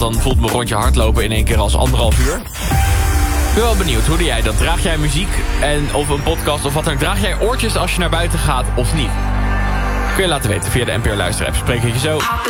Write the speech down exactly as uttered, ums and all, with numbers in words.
Dan voelt mijn rondje hardlopen in één keer als anderhalf uur. Ik ben wel benieuwd, hoe doe jij dat? Draag jij muziek en, of een podcast of wat dan? Draag jij oortjes als je naar buiten gaat of niet? Kun je laten weten via de N P O Luister app. Spreek ik je zo.